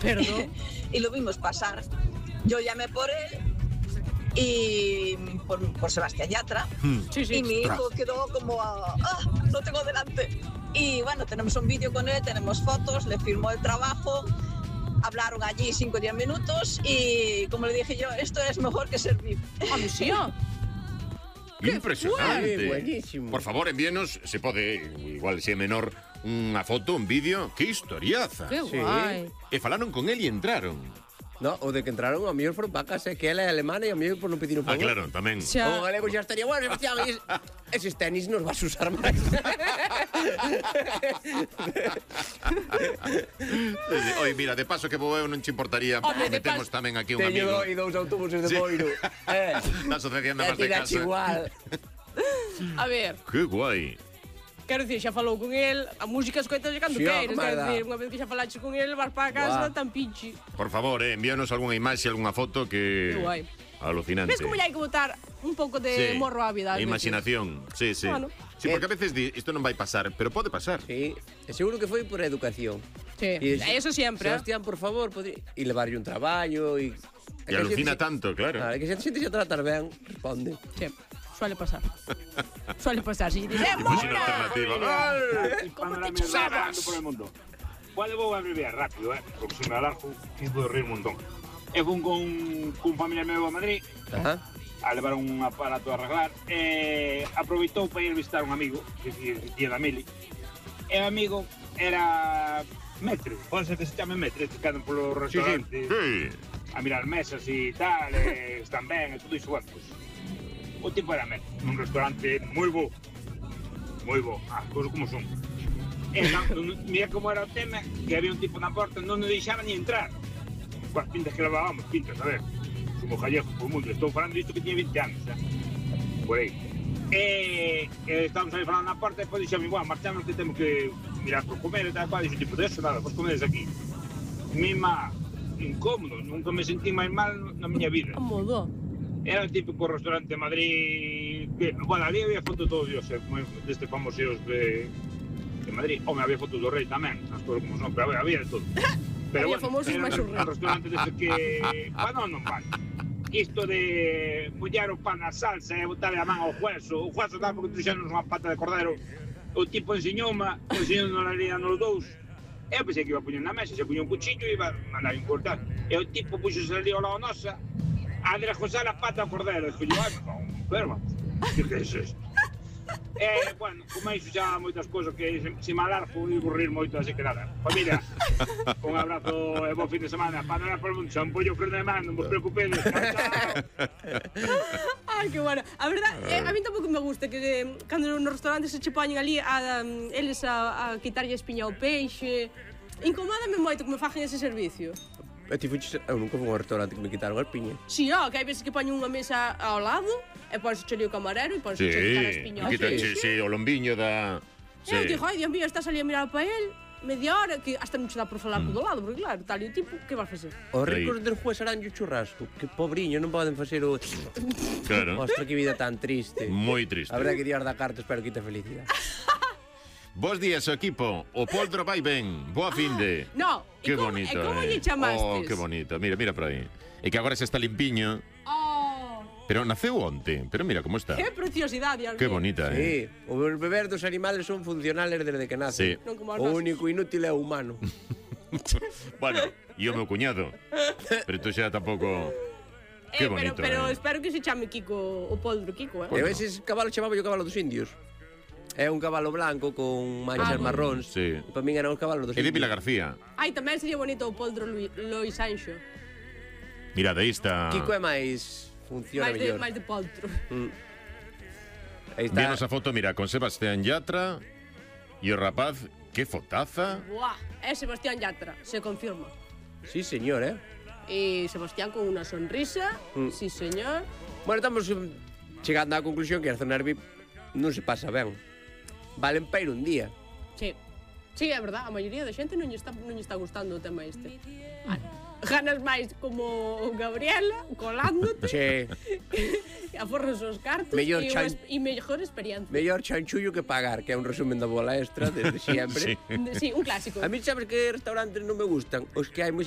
Perdón. Y lo vimos pasar. Yo llamé por él y por Sebastián Yatra. Sí, sí. Y mi hijo quedó como, lo tengo delante. Y bueno, tenemos un vídeo con él, tenemos fotos, le firmó el trabajo, hablaron allí 5 o 10 minutos y como le dije yo, esto es mejor que ser VIP. A mí sí, Impresionante. Buenísimo. Por favor, envíenos, se pode, igual se é menor, unha foto, un vídeo. Que historiaza. Qué guai. E falaron con él e entraron. No, o de que entraron a mellor foron para casa, que ela é alemana e a mellor por non pedir un favor. Claro, tamén. O galego xa estaría, bueno, Sebastián, eses tenis nos vas a usar máis. Oi, mira, de paso que vou eu non che importaría, metemos tamén aquí un amigo. Teño dous autobuses de Boiro. Da Asociación de Amas de Casa. Igual. A ver, Que guai. quero dicir, xa falou con el, a música escoitas cando Sí, queires, home, quero da. dicir, unha vez que xa falaches con el, vas para casa, tan pinche. Por favor, envíanos algunha imaxe, algunha foto que... Que guai. Alucinante. Ves como ya hai que botar un pouco de morro á vida? Imaginación, sí. Bueno. Sí, porque a veces isto non vai pasar, pero pode pasar. Sí, e seguro que foi por educación. Sí, E eso sempre. Sebastián, por favor, e levarlle un traballo e... E alucina tanto, claro. Claro, que se te xa tratar ben, responde. Sí, suele pasar. Suele pasar, si dices, Imaxe alternativa. ¿Cómo te chusabas? Por el mundo. Vale, vou abreviar rápido, porque se me alargo, que puedo rir un montón. Eu fui con familia meu a Madrid, Ajá. a levar un aparato a arreglar, aproveitou para ir visitar un amigo, que tía da Mili, e o amigo era Metre, pode ser que se chame Metre, que quedan polo restaurante, Sí. a mirar mesas e tal, están ben, e todo iso, bueno, pues, o tipo era Metre, nun restaurante moi bo, as cousas como son. Mira como era o tema, que había un tipo na porta, non nos deixaba ni entrar. Coas pintas que levábamos, pintas, a ver, somos gallegos por mundo, estou falando disto que tiña 20 anos, por aí. Estábamos aí falando na porta e depois dixemos, bueno, marchamos que temos que mirar por comer e tal, dixo, tipo, de eso nada, pois comedes aquí. Mima, incómodo, nunca me sentí máis mal na miña vida. Modo. Era o típico restaurante de Madrid, que, bueno, ali había fotos todos os dios, deste famosos de Madrid, home, había fotos do rei tamén, as cousas como son, pero había de todo. Pero Había bueno, famosos era máis o rei. un restaurante dese que, bueno, non vale. Isto de mollar o pan na salsa e botarle a man ao hueso tal, porque trouxeron unha pata de cordero, o tipo enseñoume na línea nos dous, eu pensei que iba a poñer na mesa, se poñía un cuchillo e iba a mandar a importar, e o tipo puxose ali ao lado nosa, a drejosar a pata ao cordero, e dixo, pero vamos, que é isto? Bueno, como iso xa moitas cousas que se me alargo e vou rir moito, así que nada. Familia, un abrazo e bo fin de semana. Para nada por mundo, xa un pollo freno de man, non vos preocupedes. Ai, que bueno. A verdad, a mí tampouco me gusta que cando nos restaurantes se che poñen ali eles a quitarlle a espiña ao peixe. Incomódame moito que me fajan ese servicio. E ti fuches, eu nunca fui a un restaurante que me quitaron a espiña. Si, que hai veces que poñen unha mesa ao lado e pois che o camarero e pois che quitar a espiña ao peixe. Sí, o lombiño da... Eu digo, ai, Dios mío, estás ali a mirar para él media hora, que hasta non che dá por falar do lado, porque claro, tal e o tipo, que vas facer? Os ricos del juez aranllo churrasco, que pobriño, non poden facer o... Claro. Ostra, que vida tan triste. Moi triste. A verdade que Dios da carta, espero que te felicidade. Bos días, equipo. O Poldro vai ben. Boa finde. No, Que bonito. E como lle chamastes? Oh, que bonito. Mira por aí. E que agora se está limpiño. Oh, Pero naceu onte. Pero mira como está. que preciosidade, Dios mío. Que bonita, Sí, os bebés dos animales son funcionales desde que nacen. Sí. Non como os O nosos. único inútil é o humano. Bueno, e o meu cuñado. Pero tú xa tampouco... Que bonito. Pero espero que se chame Kiko, o Poldro Kiko, E eses cabalos chamaba o cabalo dos indios. É un cabalo blanco con manchas marróns. Sí. E para min eran os cabalos dos E de indios. Vila García. Ai, tamén sería bonito o Poldro Lois Sancho. Mira, aí está... Kiko é máis... funciona mellor. máis de Poldro. Aí está. Víanos a foto, mira, con Sebastián Yatra e o rapaz, que fotaza. Buah, é Sebastián Yatra, se confirma. Sí, señor, E Sebastián con unha sonrisa, sí, señor. Bueno, estamos chegando á conclusión que a zona VIP non se pasa ben. Valen para ir un día. Sí. Sí, é verdad, a maioría da xente non lle está gustando o tema este. Ganas máis como Gabriela, colándote, Che, aforras os cartos Mellor e mellor experiencia. mellor chanchullo que pagar, que é un resumen da bola extra desde sempre. Sí. Sí, un clásico. A mí sabes que restaurantes non me gustan? Os que hai moi